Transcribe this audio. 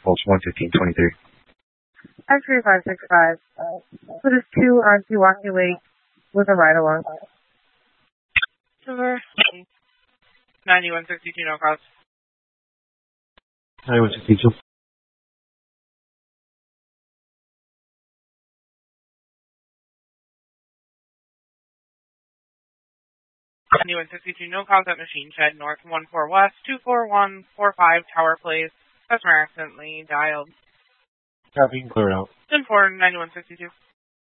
Pulse 11523. X-ray 565. Put us 2 on Pewaukee Lake with a ride-along. Silver. 9162, no calls. 9162. No calls at Machine Shed, North 14 West, 24145 Tower Place. Customer accidentally dialed. Copy, clear out. 10-4, 9162.